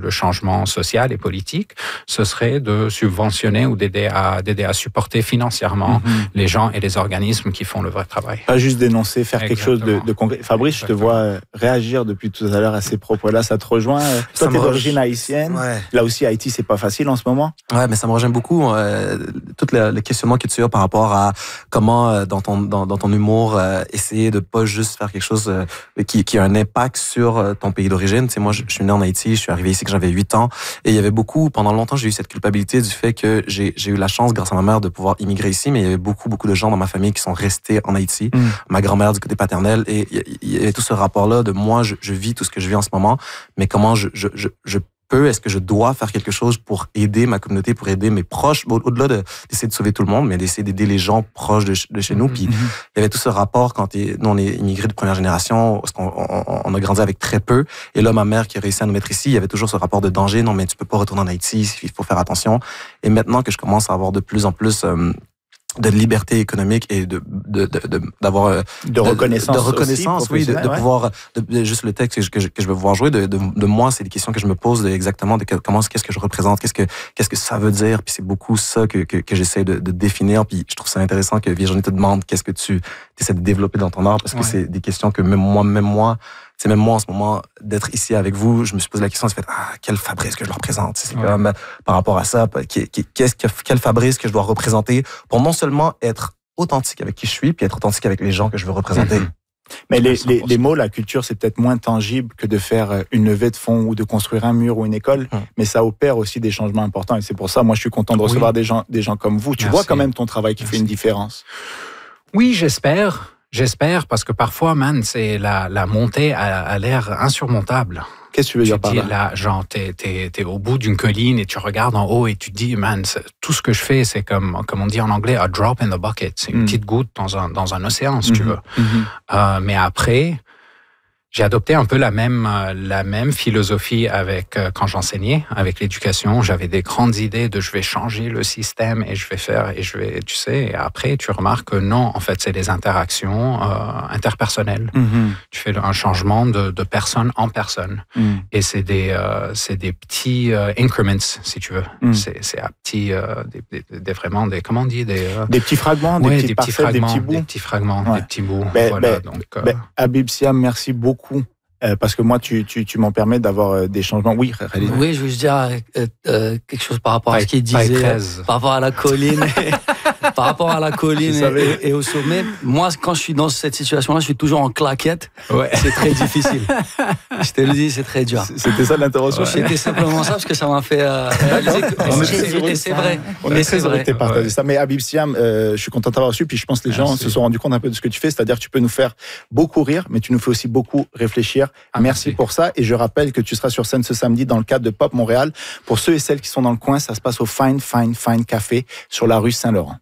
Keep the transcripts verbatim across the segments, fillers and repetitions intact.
le changement social et politique, ce serait de subventionner ou d'aider à, d'aider à supporter financièrement mm-hmm. les gens et les organismes qui font le vrai travail. Pas juste dénoncer, faire Exactement. quelque chose de, de concret. Fabrice, Exactement. je te vois réagir depuis tout à l'heure à ces propos-là, ça te rejoint. Toi, tu es d'origine haïtienne. Ouais. Là aussi, Haïti, c'est pas facile en ce moment. Ouais, mais ça me rejoint beaucoup. Euh, tout le, le questionnement que tu as par rapport à comment, euh, dans, ton, dans, dans ton humour, euh, essayer de pas juste faire quelque chose euh, qui, qui a un impact sur euh, ton pays d'origine. Tu sais, moi, je, je suis né en Haïti, je suis arrivé ici quand j'avais huit ans. Et il y avait beaucoup, pendant longtemps, j'ai eu cette culpabilité du fait que j'ai, j'ai eu la chance, grâce à ma mère, de pouvoir immigrer ici, mais il y avait beaucoup, beaucoup de gens dans ma famille qui sont restés en Haïti. Mm. Ma grand-mère du côté paternel. Et il y avait tout ce rapport-là de moi, je, je vis tout ce que je vis en ce moment, mais comment je, je, je, je peux, est-ce que je dois faire quelque chose pour aider ma communauté, pour aider mes proches, au-delà de, d'essayer de sauver tout le monde, mais d'essayer d'aider les gens proches de, de chez nous. Puis mm-hmm. il y avait tout ce rapport quand t'es, nous, on est immigrés de première génération, parce qu'on on, on a grandi avec très peu. Et là, ma mère qui a réussi à nous mettre ici, il y avait toujours ce rapport de danger. Non, mais tu peux pas retourner en Haïti, il faut faire attention. Et maintenant que je commence à avoir de plus en plus euh, de liberté économique et de, de, de, de d'avoir euh, de reconnaissance, de, de reconnaissance, oui, de, de ouais. pouvoir, de, de, juste le texte que je, que je vais pouvoir jouer, de, de, de moi, c'est des questions que je me pose de, exactement de comment, qu'est-ce que je représente, qu'est-ce que, qu'est-ce que ça veut dire, puis c'est beaucoup ça que, que, que j'essaie de, de définir, puis je trouve ça intéressant que Virginie te demande qu'est-ce que tu essaies de développer dans ton art, parce que ouais. c'est des questions que même moi, même moi, c'est même moi en ce moment d'être ici avec vous, je me suis posé la question, j'ai fait ah quel Fabrice que je le représente, c'est ouais. comme par rapport à ça, qu'est-ce que quel Fabrice que je dois représenter pour non seulement être authentique avec qui je suis, puis être authentique avec les gens que je veux représenter. Mm-hmm. Mais les, les, les mots, la culture, c'est peut-être moins tangible que de faire une levée de fonds ou de construire un mur ou une école, mmh. mais ça opère aussi des changements importants. Et c'est pour ça, moi, je suis content de recevoir oui. des gens, des gens comme vous. Tu Merci. vois quand même ton travail qui Merci. fait une différence. Oui, j'espère. J'espère, parce que parfois, man, c'est la, la montée a, a l'air insurmontable. Qu'est-ce que tu veux dire par là? là genre, t'es, t'es, t'es au bout d'une colline et tu regardes en haut et tu te dis, man, tout ce que je fais, c'est comme, comme on dit en anglais, a drop in the bucket. C'est une mm. petite goutte dans un, dans un océan, si mm-hmm. tu veux. Mm-hmm. Euh, mais après, j'ai adopté un peu la même, la même philosophie avec, quand j'enseignais, avec l'éducation. J'avais des grandes idées de je vais changer le système et je vais faire, et je vais, tu sais, et après, tu remarques que non, en fait, c'est des interactions euh, interpersonnelles. Mm-hmm. Tu fais un changement de, de personne en personne. Mm. Et c'est des, euh, c'est des petits euh, increments, si tu veux. Mm. C'est, c'est à petits, euh, des, des, des, vraiment des, comment on dit, des, euh, des petits fragments, des, ouais, petits, des parcels, petits fragments, des petits bouts. Des petits fragments, ouais. des petits bouts. Ben, voilà, ben, donc, euh, ben, Habib Siam, merci beaucoup. Euh, parce que moi, tu, tu, tu m'en permets d'avoir euh, des changements. Oui, Khalid. Oui, je veux dire euh, euh, quelque chose par rapport à ce qu'il disait, par rapport à la colline, par rapport à la colline et, et au sommet. Moi, quand je suis dans cette situation-là, je suis toujours en claquette. Ouais. C'est très difficile. Je te le dis, c'est très dur. C'était ça l'intervention. Ouais. C'était simplement ça parce que ça m'a fait euh, réaliser que on est, et c'est vrai. On est très heureux de partager ça. Mais Habib Siam, euh, je suis content de t'avoir reçu. Puis je pense que les gens Merci. se sont rendus compte un peu de ce que tu fais. C'est-à-dire que tu peux nous faire beaucoup rire, mais tu nous fais aussi beaucoup réfléchir. Ah, merci, merci pour ça. Et je rappelle que tu seras sur scène ce samedi dans le cadre de Pop Montréal. Pour ceux et celles qui sont dans le coin, ça se passe au Fine Fine Fine Café sur la rue Saint-Laurent.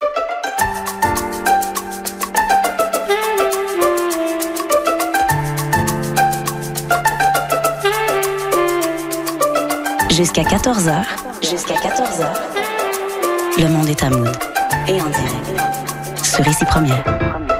Jusqu'à quatorze heures. Jusqu'à quatorze heures. Le monde est à Mood. Et en direct. Sur Ici Première.